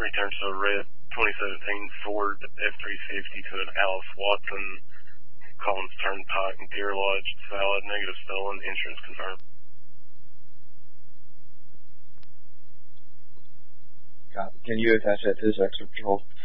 returned to a red 2017 Ford F-350 to an Alice Watson, Collins Turnpike, and Deer Lodge. It's valid, negative stolen, insurance confirmed. Copy. Can you attach that to this extra patrol?